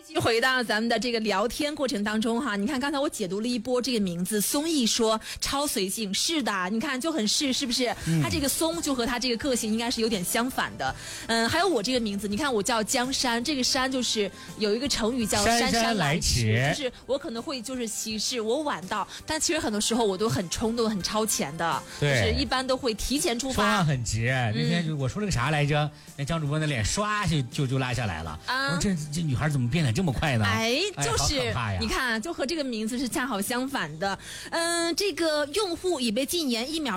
回到咱们的这个聊天过程当中哈，你看刚才我解读了一波这个名字，松毅说超随性，是的，你看就很是不是？他这个松就和他这个个性应该是有点相反的。还有我这个名字，你看我叫江山，这个山就是有一个成语叫姗姗来迟，就是我可能会就是歧视我晚到，但其实很多时候我都很冲动、很超前的，就是一般都会提前出发， 说话很直。那天我说了个啥来着？那张主播的脸唰就拉下来了。我说这女孩怎么变脸这么快呢？ 就是你看，就和这个名字是恰好相反的。这个用户已被禁言1秒。